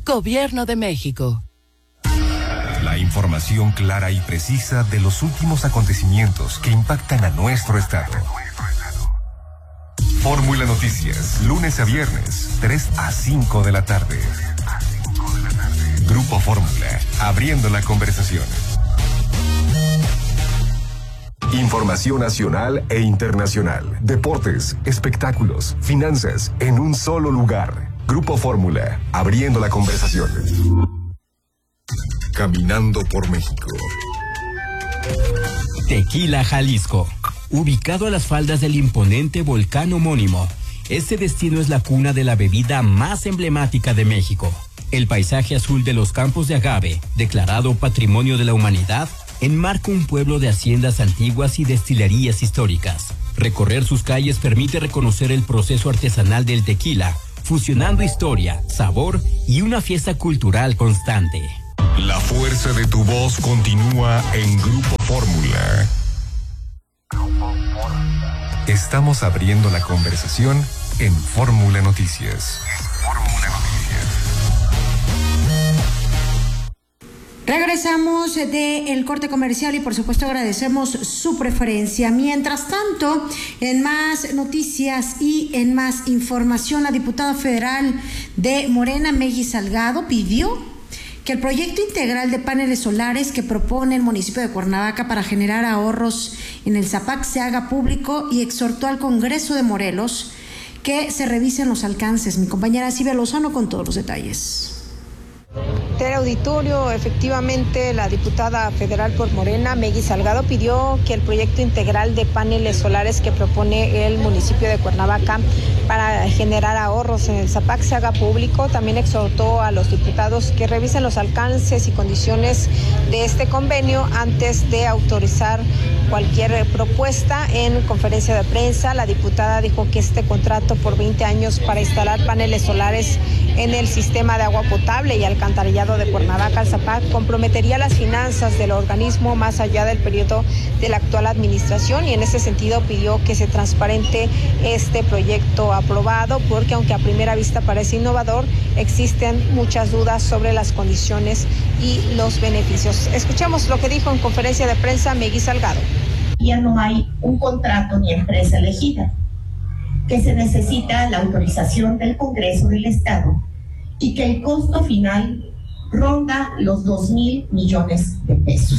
Gobierno de México. La información clara y precisa de los últimos acontecimientos que impactan a nuestro estado. Fórmula Noticias, lunes a viernes, 3 a 5 de la tarde. Grupo Fórmula, abriendo la conversación. Información nacional e internacional, deportes, espectáculos, finanzas, en un solo lugar. Grupo Fórmula, abriendo la conversación. Caminando por México. Tequila, Jalisco. Ubicado a las faldas del imponente volcán homónimo, este destino es la cuna de la bebida más emblemática de México. El paisaje azul de los campos de agave, declarado Patrimonio de la Humanidad, enmarca un pueblo de haciendas antiguas y destilerías históricas. Recorrer sus calles permite reconocer el proceso artesanal del tequila, fusionando historia, sabor y una fiesta cultural constante. La fuerza de tu voz continúa en Grupo Fórmula. Estamos abriendo la conversación en Fórmula Noticias. Regresamos del corte comercial y por supuesto agradecemos su preferencia. Mientras tanto, en más noticias y en más información, la diputada federal de Morena, Meggy Salgado, pidió que el proyecto integral de paneles solares que propone el municipio de Cuernavaca para generar ahorros en el Zapac se haga público y exhortó al Congreso de Morelos que se revisen los alcances. Mi compañera Silvia Lozano con todos los detalles. Auditorio, efectivamente, la diputada federal por Morena, Meggy Salgado, pidió que el proyecto integral de paneles solares que propone el municipio de Cuernavaca para generar ahorros en el Zapac se haga público. También exhortó a los diputados que revisen los alcances y condiciones de este convenio antes de autorizar cualquier propuesta. En conferencia de prensa, la diputada dijo que este contrato por 20 años para instalar paneles solares en el sistema de agua potable y alcantarillado de Cuernavaca al Zapac comprometería las finanzas del organismo más allá del periodo de la actual administración, y en ese sentido pidió que se transparente este proyecto aprobado, porque aunque a primera vista parece innovador, existen muchas dudas sobre las condiciones y los beneficios. Escuchemos lo que dijo en conferencia de prensa Meggy Salgado. Ya no hay un contrato ni empresa elegida, que se necesita la autorización del Congreso del Estado y que el costo final ronda los 2,000 millones de pesos.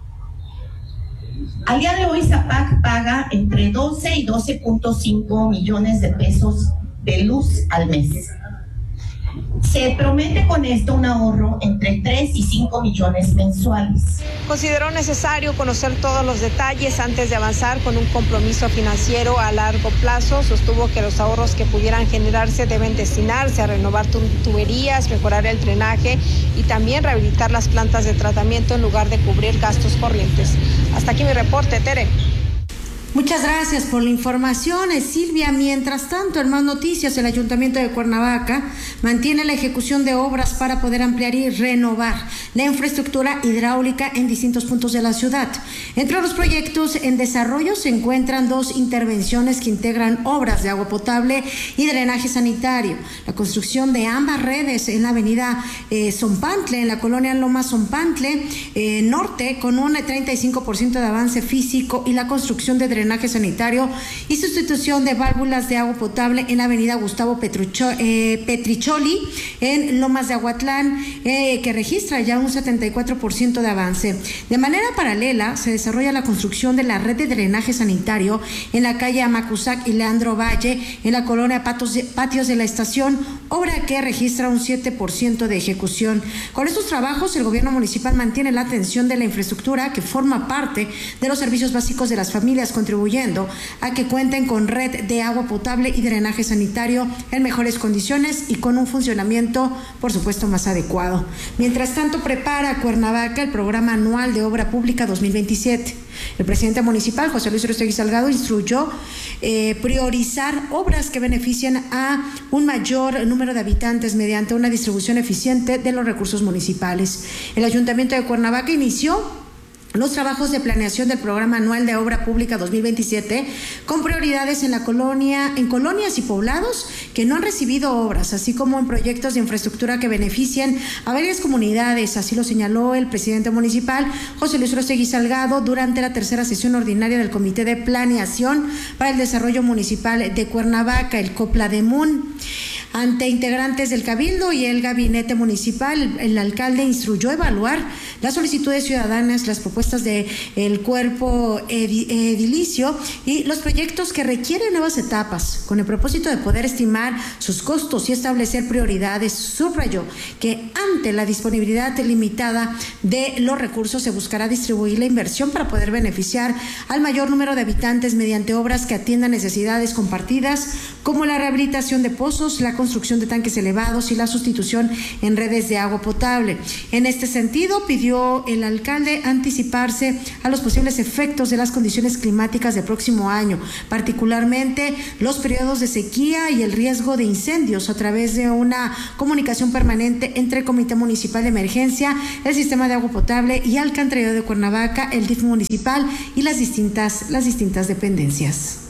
Al día de hoy, Zapac paga entre 12 y 12.5 millones de pesos de luz al mes. Se promete con esto un ahorro entre 3 y 5 millones mensuales. Consideró necesario conocer todos los detalles antes de avanzar con un compromiso financiero a largo plazo. Sostuvo que los ahorros que pudieran generarse deben destinarse a renovar tuberías, mejorar el drenaje y también rehabilitar las plantas de tratamiento en lugar de cubrir gastos corrientes. Hasta aquí mi reporte, Tere. Muchas gracias por la información, Silvia. Mientras tanto, en más noticias, el Ayuntamiento de Cuernavaca mantiene la ejecución de obras para poder ampliar y renovar la infraestructura hidráulica en distintos puntos de la ciudad. Entre los proyectos en desarrollo se encuentran 2 intervenciones que integran obras de agua potable y drenaje sanitario. La construcción de ambas redes en la avenida Zompantle, en la colonia Loma Zompantle Norte, con un 35% de avance físico, y la construcción de drenaje sanitario y sustitución de válvulas de agua potable en la avenida Gustavo Petricholi en Lomas de Aguatlán, que registra ya un 74% de avance. De manera paralela se desarrolla la construcción de la red de drenaje sanitario en la calle Amacuzac y Leandro Valle en la colonia Patios de la Estación, obra que registra un 7% de ejecución. Con estos trabajos, el gobierno municipal mantiene la atención de la infraestructura que forma parte de los servicios básicos de las familias, contribuyendo a que cuenten con red de agua potable y drenaje sanitario en mejores condiciones y con un funcionamiento, por supuesto, más adecuado. Mientras tanto, prepara Cuernavaca el programa anual de obra pública 2027. El presidente municipal, José Luis Aristegui Salgado, instruyó priorizar obras que beneficien a un mayor número de habitantes mediante una distribución eficiente de los recursos municipales. El Ayuntamiento de Cuernavaca inició los trabajos de planeación del Programa Anual de Obra Pública 2027, con prioridades en colonias y poblados que no han recibido obras, así como en proyectos de infraestructura que beneficien a varias comunidades. Así lo señaló el presidente municipal, José Luis Rostegui Salgado, durante la tercera sesión ordinaria del Comité de Planeación para el Desarrollo Municipal de Cuernavaca, el COPLADEMUN. Ante integrantes del Cabildo y el Gabinete Municipal, el alcalde instruyó evaluar las solicitudes ciudadanas, las propuestas del cuerpo edilicio y los proyectos que requieren nuevas etapas, con el propósito de poder estimar sus costos y establecer prioridades. Subrayó que ante la disponibilidad limitada de los recursos se buscará distribuir la inversión para poder beneficiar al mayor número de habitantes mediante obras que atiendan necesidades compartidas, como la rehabilitación de pozos, la construcción de tanques elevados y la sustitución en redes de agua potable. En este sentido, pidió el alcalde anticiparse a los posibles efectos de las condiciones climáticas del próximo año, particularmente los periodos de sequía y el riesgo de incendios, a través de una comunicación permanente entre el Comité Municipal de Emergencia, el Sistema de Agua Potable y Alcantarillado de Cuernavaca, el DIF municipal y las distintas dependencias.